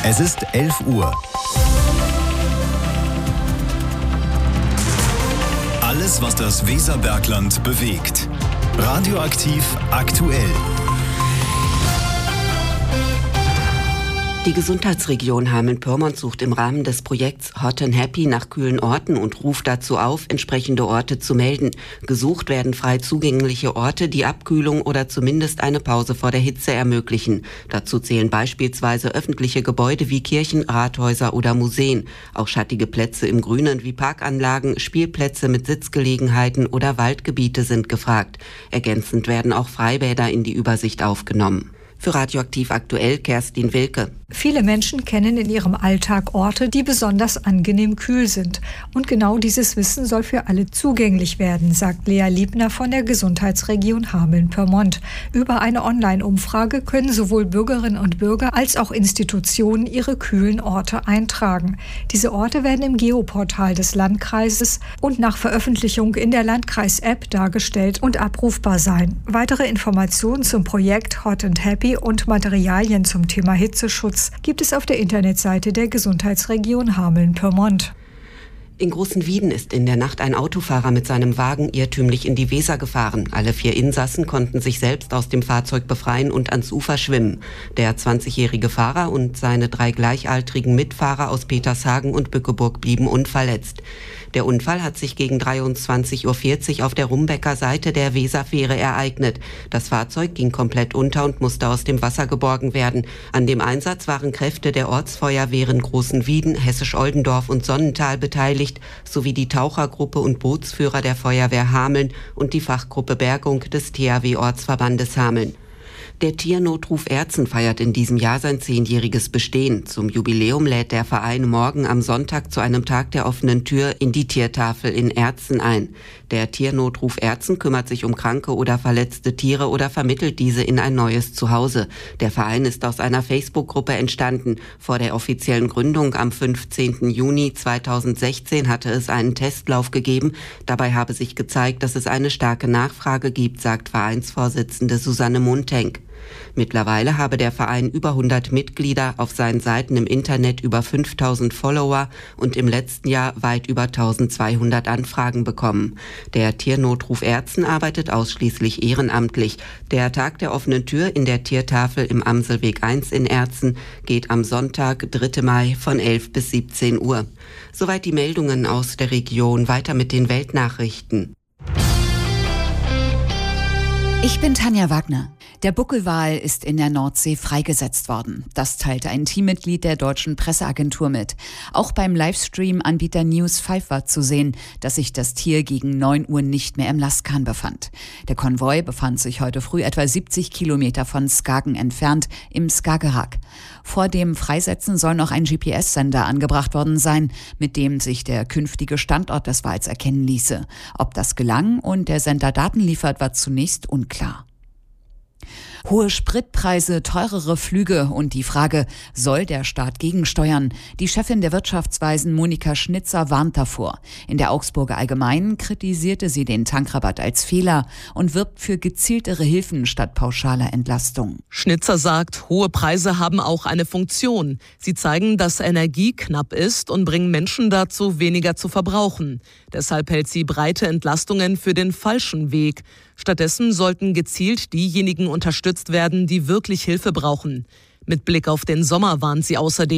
Es ist 11 Uhr. Alles, was das Weserbergland bewegt. Radioaktiv aktuell. Die Gesundheitsregion Hameln-Pyrmont sucht im Rahmen des Projekts Hot and Happy nach kühlen Orten und ruft dazu auf, entsprechende Orte zu melden. Gesucht werden frei zugängliche Orte, die Abkühlung oder zumindest eine Pause vor der Hitze ermöglichen. Dazu zählen beispielsweise öffentliche Gebäude wie Kirchen, Rathäuser oder Museen. Auch schattige Plätze im Grünen wie Parkanlagen, Spielplätze mit Sitzgelegenheiten oder Waldgebiete sind gefragt. Ergänzend werden auch Freibäder in die Übersicht aufgenommen. Für Radioaktiv aktuell Kerstin Wilke. Viele Menschen kennen in ihrem Alltag Orte, die besonders angenehm kühl sind. Und genau dieses Wissen soll für alle zugänglich werden, sagt Lea Liebner von der Gesundheitsregion Hameln-Pyrmont. Über eine Online-Umfrage können sowohl Bürgerinnen und Bürger als auch Institutionen ihre kühlen Orte eintragen. Diese Orte werden im Geoportal des Landkreises und nach Veröffentlichung in der Landkreis-App dargestellt und abrufbar sein. Weitere Informationen zum Projekt Hot and Happy und Materialien zum Thema Hitzeschutz gibt es auf der Internetseite der Gesundheitsregion Hameln-Pyrmont. In Großenwieden ist in der Nacht ein Autofahrer mit seinem Wagen irrtümlich in die Weser gefahren. Alle 4 Insassen konnten sich selbst aus dem Fahrzeug befreien und ans Ufer schwimmen. Der 20-jährige Fahrer und seine 3 gleichaltrigen Mitfahrer aus Petershagen und Bückeburg blieben unverletzt. Der Unfall hat sich gegen 23:40 Uhr auf der Rumbecker Seite der Weserfähre ereignet. Das Fahrzeug ging komplett unter und musste aus dem Wasser geborgen werden. An dem Einsatz waren Kräfte der Ortsfeuerwehren Großenwieden, Hessisch-Oldendorf und Sonnental beteiligt, sowie die Tauchergruppe und Bootsführer der Feuerwehr Hameln und die Fachgruppe Bergung des THW-Ortsverbandes Hameln. Der Tiernotruf Erzen feiert in diesem Jahr sein 10-jähriges Bestehen. Zum Jubiläum lädt der Verein morgen am Sonntag zu einem Tag der offenen Tür in die Tiertafel in Erzen ein. Der Tiernotruf Erzen kümmert sich um kranke oder verletzte Tiere oder vermittelt diese in ein neues Zuhause. Der Verein ist aus einer Facebook-Gruppe entstanden. Vor der offiziellen Gründung am 15. Juni 2016 hatte es einen Testlauf gegeben. Dabei habe sich gezeigt, dass es eine starke Nachfrage gibt, sagt Vereinsvorsitzende Susanne Muntenk. Mittlerweile habe der Verein über 100 Mitglieder, auf seinen Seiten im Internet über 5000 Follower und im letzten Jahr weit über 1200 Anfragen bekommen. Der Tiernotruf Erzen arbeitet ausschließlich ehrenamtlich. Der Tag der offenen Tür in der Tiertafel im Amselweg 1 in Erzen geht am Sonntag, 3. Mai von 11 bis 17 Uhr. Soweit die Meldungen aus der Region. Weiter mit den Weltnachrichten. Ich bin Tanja Wagner. Der Buckelwal ist in der Nordsee freigesetzt worden. Das teilte ein Teammitglied der deutschen Presseagentur mit. Auch beim Livestream-Anbieter News 5 war zu sehen, dass sich das Tier gegen 9 Uhr nicht mehr im Laskan befand. Der Konvoi befand sich heute früh etwa 70 Kilometer von Skagen entfernt im Skagerrak. Vor dem Freisetzen soll noch ein GPS-Sender angebracht worden sein, mit dem sich der künftige Standort des Wals erkennen ließe. Ob das gelang und der Sender Daten liefert, war zunächst unklar. Hohe Spritpreise, teurere Flüge und die Frage, soll der Staat gegensteuern? Die Chefin der Wirtschaftsweisen Monika Schnitzer warnt davor. In der Augsburger Allgemeinen kritisierte sie den Tankrabatt als Fehler und wirbt für gezieltere Hilfen statt pauschaler Entlastung. Schnitzer sagt, hohe Preise haben auch eine Funktion. Sie zeigen, dass Energie knapp ist und bringen Menschen dazu, weniger zu verbrauchen. Deshalb hält sie breite Entlastungen für den falschen Weg. Stattdessen sollten gezielt diejenigen unterstützt werden, die wirklich Hilfe brauchen. Mit Blick auf den Sommer warnt sie außerdem,